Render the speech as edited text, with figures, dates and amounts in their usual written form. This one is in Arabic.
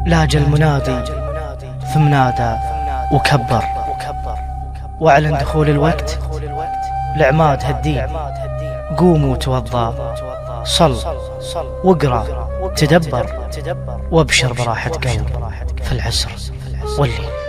لاج المنادي ثم نادى وكبر واعلن دخول الوقت لعماد هالدين. قوم وتوضى، صل واقرأ تدبر، وابشر براحة قلب في العسر والليل.